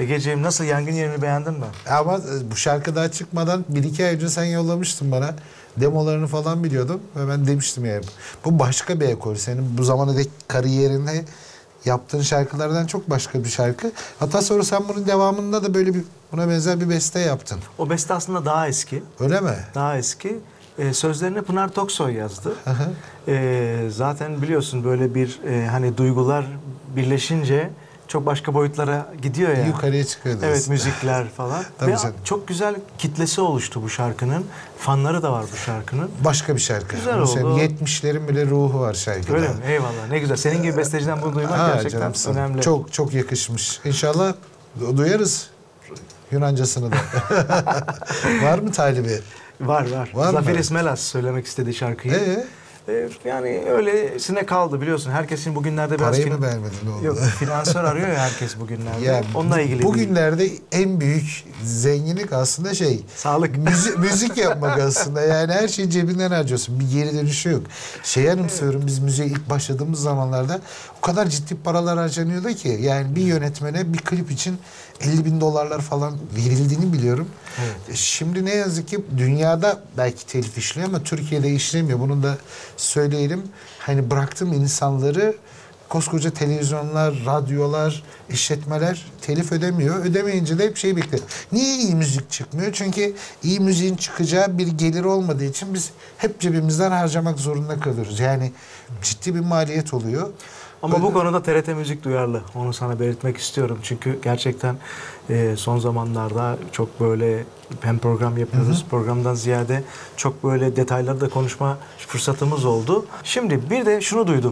Egeciğim, nasıl, yangın yerini beğendin mi? Ama bu şarkı daha çıkmadan 1-2 ay önce sen yollamıştın bana. Demolarını falan biliyordum ve ben demiştim yani. Bu başka bir ekol. Senin bu zamana dek kariyerinde yaptığın şarkılardan çok başka bir şarkı. Hatta sonra sen bunun devamında da böyle bir buna benzer bir beste yaptın. O beste aslında daha eski. Öyle mi? Daha eski. Sözlerini Pınar Toksoy yazdı. Zaten biliyorsun böyle bir hani duygular birleşince çok başka boyutlara gidiyor ya. Yukarıya çıkıyor diyorsun. Evet, müzikler falan. Tabii Ve canım. çok güzel kitlesi oluştu bu şarkının. Fanları da var bu şarkının. Başka bir şarkı. Güzel Bu oldu. senin 70'lerin bile ruhu var şarkıda. Öyle mi? Eyvallah. Ne güzel. Senin gibi besteciden bunu duymak gerçekten canımsın. önemli. Çok çok yakışmış. İnşallah duyarız Yunancasını da. Var mı talibi? Var. Var Zafer mı? İsmelas söylemek istediği şarkıyı. Yani öylesine kaldı, biliyorsun. Herkesin bugünlerde biraz... Parayı mı beğenmedin? Ne oldu? Yok, finansör arıyor ya herkes bugünlerde. Ya, onunla ilgili bugünlerde en büyük zenginlik aslında sağlık. Müzik yapmak aslında. Yani her şeyi cebinden harcıyorsun. Bir geri dönüşü yok. Anımsıyorum, biz müziğe ilk başladığımız zamanlarda o kadar ciddi paralar harcanıyordu ki. Yani bir yönetmene bir klip için 50.000 dolarlar falan verildiğini biliyorum. Evet. Şimdi ne yazık ki dünyada belki telif işliyor ama Türkiye'de işlemiyor. Bunu da söyleyelim. Hani bıraktığım insanları koskoca televizyonlar, radyolar, işletmeler telif ödemiyor. Ödemeyince de hep bekliyor. Niye iyi müzik çıkmıyor? Çünkü iyi müziğin çıkacağı bir gelir olmadığı için biz hep cebimizden harcamak zorunda kalıyoruz. Yani ciddi bir maliyet oluyor. Ama bu konuda TRT Müzik duyarlı. Onu sana belirtmek istiyorum. Çünkü gerçekten son zamanlarda çok böyle hem program yapıyoruz. Programdan ziyade çok böyle detayları da konuşma fırsatımız oldu. Şimdi bir de şunu duydum.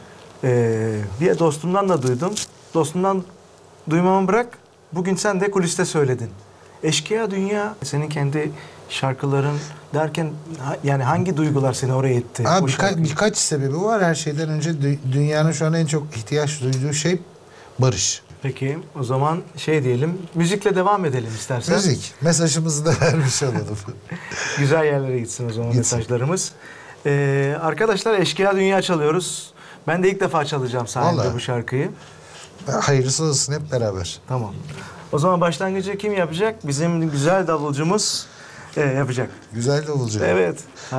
Bir dostumdan da duydum. Dostumdan duymamı bırak. Bugün sen de kuliste söyledin. Eşkıya Dünya, senin kendi şarkıların derken yani hangi duygular seni oraya itti? Birkaç sebebi var. Her şeyden önce dünyanın şu an en çok ihtiyaç duyduğu şey barış. Peki o zaman diyelim, müzikle devam edelim istersen. Müzik. Mesajımızı da vermiş olalım. Güzel yerlere gitsin o zaman Gitsin. mesajlarımız. Arkadaşlar, Eşkıya Dünya çalıyoruz. Ben de ilk defa çalacağım sahnede Vallahi. bu şarkıyı. Hayırlısı olsun hep beraber. Tamam. O zaman başlangıcı kim yapacak? Bizim güzel davulcumuz yapacak. Güzel de olacak. Evet.